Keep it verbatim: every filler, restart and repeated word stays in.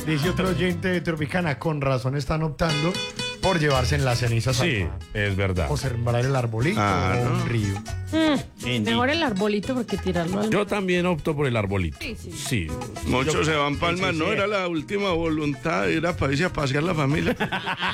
Dice otro oyente de Tropicana, con razón están optando por llevarse en las cenizas Sí, al mar. es verdad. O sembrar el arbolito Ah, o no. un río. Mm, mejor el arbolito porque tirarlo al... Yo también opto por el arbolito. Sí, sí. Sí. Muchos Yo- se van palmas, sí, no sí. era la última voluntad, era para irse a pasear la familia.